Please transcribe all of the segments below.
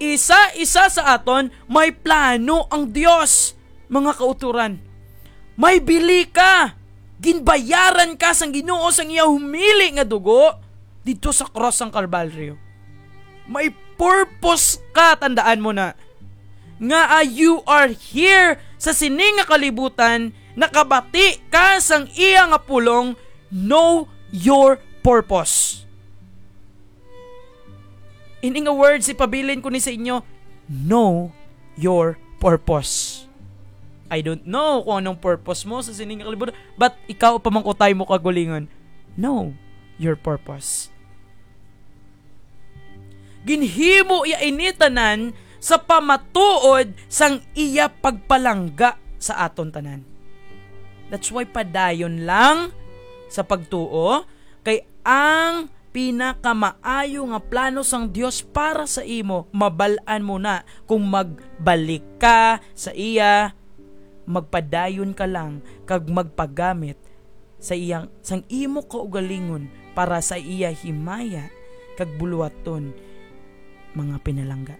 isa-isa sa aton, may plano ang Dios, mga kauturan. May bili ka, ginbayaran ka sang Ginoo sang iya humili nga dugo dito sa cross ng Kalbaryo. May purpose ka, tandaan mo na. Nga you are here sa sining nga kalibutan, nakabati ka sang iya nga pulong, know your purpose. In nga words, ipabilin ko ni sa inyo, know your purpose. I don't know kung anong purpose mo sa sining nga kalibutan, but ikaw pamangkutay mo kagulingon, know your purpose. Ginhimo iya initanan sa pamatuod sang iya pagpalangga sa aton tanan. That's why padayon lang sa pagtuo kay ang pinakamaayo nga plano sang Dios para sa imo, mabalaan mo na kung magbalik ka sa iya, magpadayon ka lang kag magpagamit sa iyang sang imo kaugalingon para sa iya himaya kag buluwaton mga pinalangga.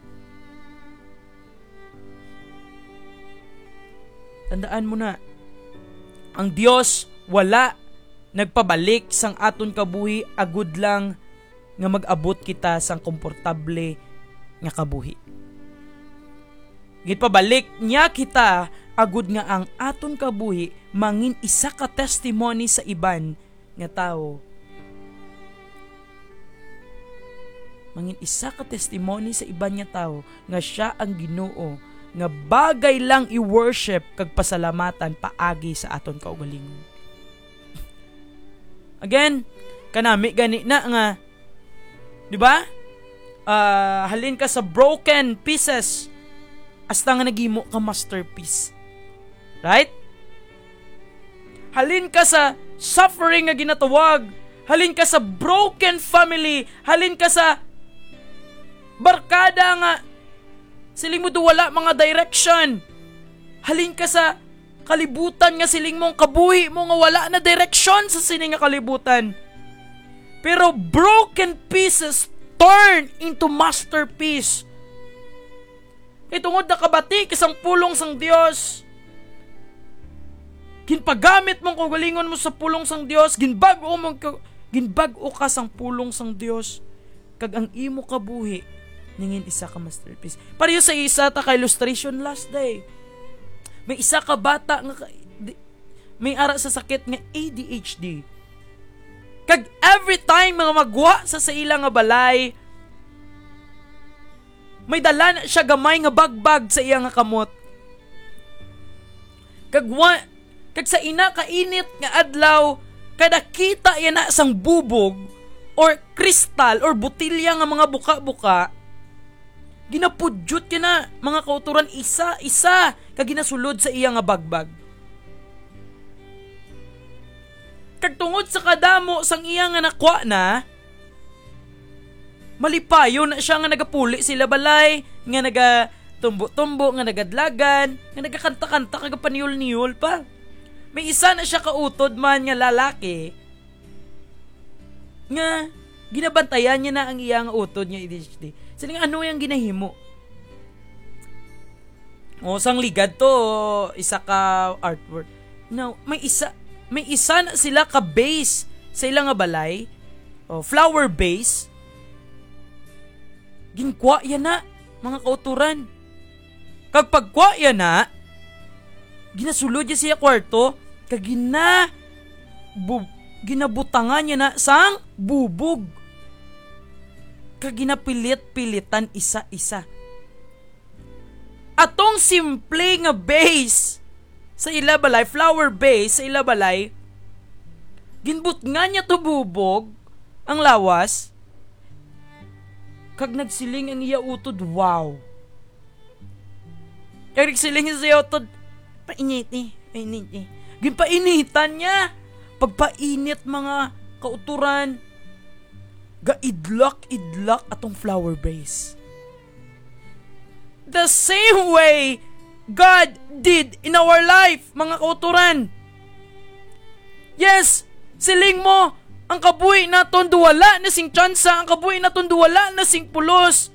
Tandaan mo na, ang Dios wala nagpabalik sang aton kabuhi agud lang nga mag-abot kita sang komportable nga kabuhi. Gitpabalik niya kita agud nga ang aton kabuhi mangin isa ka testimony sa iban nga tao. Mangin isa ka testimony sa iban nga tao nga siya ang Ginoo nga bagay lang i-worship kag pasalamatan paagi sa aton kaugalingon. Again, kanami gani na nga, di ba? Halin ka sa broken pieces hasta nga nagimo ka masterpiece. Right? Halin ka sa suffering nga ginatawag, halin ka sa broken family, halin ka sa barkada nga siling mo duwala mga direction. Halin ka sa kalibutan nga siling mong kabuhi mo nga wala na direksyon sa sining nga kalibutan. Pero broken pieces turn into masterpiece. Itungod nakabati kisang pulong sang Dios. Ginpagamit mong kaugalingon mo sa pulong sang Dios, ginbag-o ka sang pulong sang Dios. Kag ang imo kabuhi ningin isa ka masterpiece. Pareho sa isa ta ka illustration last day. May isa ka bata nga may ara sa sakit nga ADHD. Kag every time mga magwa sa ilang nga balay, may dala na siya gamay nga bagbag sa iya nga kamot. Kag sa ina kainit nga adlaw, kada kita yan na sang bubog or kristal or butilya nga mga buka-buka, ginapudyot ka na mga kauturan isa-isa kag ginasulod sa iya nga bagbag. Kag tungod sa kadamo sang iya nga nakwa na, malipayo na siya nga nagapuli sila balay, nga nagatumbo-tumbo, nga nagadlagan, nga nagakanta-kanta kag paniul-niul pa. May isa na siya kautod man nga lalaki nga ginabantayan niya na ang iyang utod nga ADHD. Siling ano yung ginahimo? O sang ligad to, isa ka artwork. Now, may isa na sila ka base sa ilang nga balay, o flower base. Ginkwa yan na, mga kauturan. Kag pagkwa yan na, ginasulod niya siya kwarto, kag ginabutangan niya na sang bubog. Kag ginapilit-pilitan isa-isa. Atong simple nga base sa ilabalay, flower base sa ilabalay, ginbut nga niya to bubog ang lawas, kag nagsiling ang iya utod, wow. Kag nagsiling sa iya utod, painit eh. Ginpainitan niya. Pagpainit mga kauturan, gaidlak-idlak atong flower base. The same way God did in our life, mga kauturan. Yes, siling mo, ang kabuhi naton duwala na sing tsansa, ang kabuhi naton duwala na sing pulos.